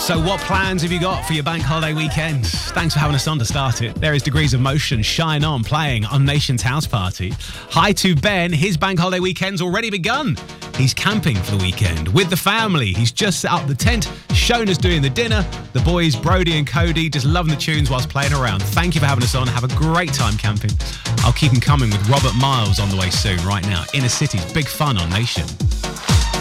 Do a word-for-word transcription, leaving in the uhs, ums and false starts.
So what plans have you got for your bank holiday weekend? Thanks for having us on to start it. There is Degrees of Motion, Shine On, playing on Nation's House Party. Hi to Ben. His bank holiday weekend's already begun. He's camping for the weekend with the family. He's just set up the tent. Shona's doing the dinner. The boys, Brody and Cody, just loving the tunes whilst playing around. Thank you for having us on. Have a great time camping. I'll keep them coming with Robert Miles on the way soon. Right now, Inner City's Big Fun on Nation.